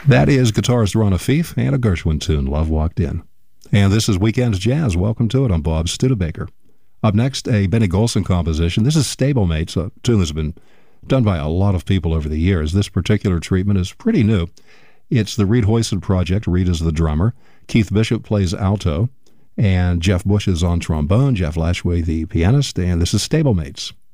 That is guitarist Ron Afif and a Gershwin tune, Love Walked In. And this is Weekends Jazz. Welcome to it. I'm Bob Studebaker. Up next, a Benny Golson composition. This is Stablemates, a tune that's been done by a lot of people over the years. This particular treatment is pretty new. It's the Reed Hoyson project. Reed is the drummer. Keith Bishop plays alto. And Jeff Bush is on trombone. Jeff Lashway, the pianist. And this is Stablemates.